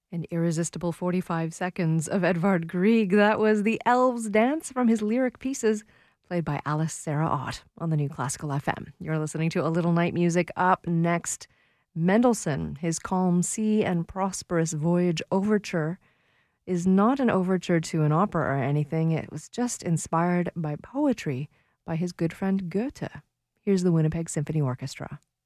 An irresistible 45 seconds of Edvard Grieg. That was The Elves' Dance from his lyric pieces, played by Alice Sarah Ott on the New Classical FM. You're listening to A Little Night Music. Up next, Mendelssohn. His Calm Sea and Prosperous Voyage Overture is not an overture to an opera or anything. It was just inspired by poetry by his good friend Goethe. Here's the Winnipeg Symphony Orchestra.